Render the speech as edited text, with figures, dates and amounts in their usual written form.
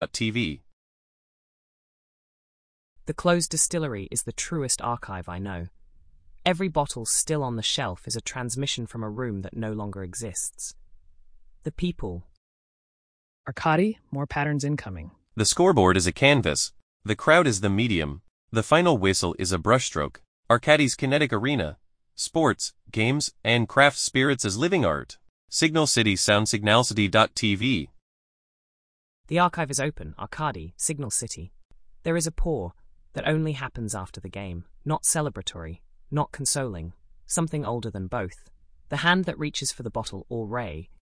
TV. The closed distillery is the truest archive I know. Every bottle still on the shelf is a transmission from a room that no longer exists. The people. Arkady, more patterns incoming. The scoreboard is a canvas. The crowd is the medium. The final whistle is a brushstroke. Arkady's kinetic arena. Sports, games, and craft spirits as living art. Signal City Sound Signalcity.tv. The archive is open, Arkady, Signal City. There is a pour that only happens after the game, not celebratory, not consoling, something older than both. The hand that reaches for the bottle or ray